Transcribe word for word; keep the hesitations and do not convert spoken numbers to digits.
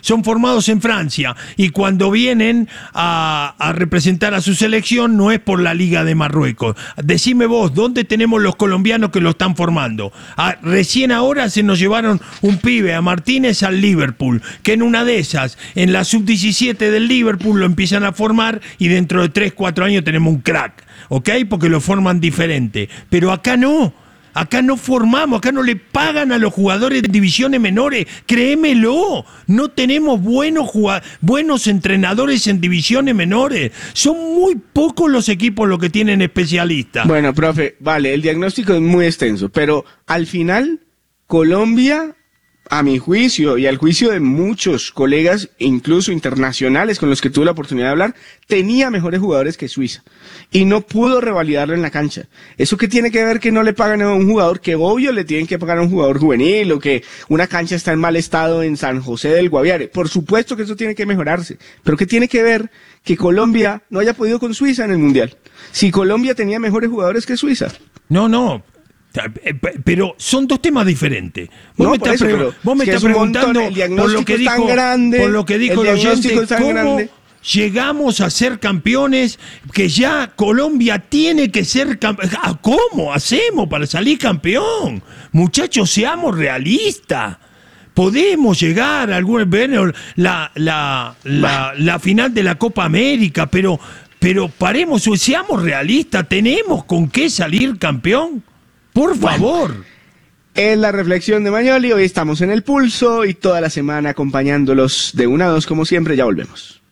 son formados en Francia y cuando vienen a, a representar a su selección no es por la Liga de Marruecos. Decime vos, ¿dónde tenemos los colombianos que lo están formando? Ah, recién ahora se nos llevaron un pibe, a Martínez, al Liverpool, que en una de esas, en la sub diecisiete del Liverpool lo empiezan a formar y dentro de tres, cuatro años tenemos un crack, ¿ok? Porque lo forman diferente. Pero acá no. Acá no formamos, acá no le pagan a los jugadores de divisiones menores, créemelo, no tenemos buenos jugadores, buenos entrenadores en divisiones menores, son muy pocos los equipos los que tienen especialistas. Bueno, profe, vale, el diagnóstico es muy extenso, pero al final, Colombia, a mi juicio y al juicio de muchos colegas, incluso internacionales con los que tuve la oportunidad de hablar, tenía mejores jugadores que Suiza y no pudo revalidarlo en la cancha. ¿Eso qué tiene que ver que no le pagan a un jugador? Que obvio le tienen que pagar a un jugador juvenil o que una cancha está en mal estado en San José del Guaviare. Por supuesto que eso tiene que mejorarse, pero ¿qué tiene que ver que Colombia no haya podido con Suiza en el Mundial? Si Colombia tenía mejores jugadores que Suiza. No, no. Pero son dos temas diferentes. Vos no, me estás, eso, pre vos me estás preguntando por lo que dijo, grande, por lo que dijo el, el oyente, ¿cómo grande? llegamos a ser campeones? Que ya Colombia tiene que ser campeón. ¿Cómo hacemos para salir campeón? Muchachos, seamos realistas. Podemos llegar a algún la, la, la, la final de la Copa América, pero, pero paremos, seamos realistas. ¿Tenemos con qué salir campeón? Por favor. Bueno, es la reflexión de Magnoli. Hoy estamos en El Pulso y toda la semana acompañándolos de una a dos como siempre. Ya volvemos.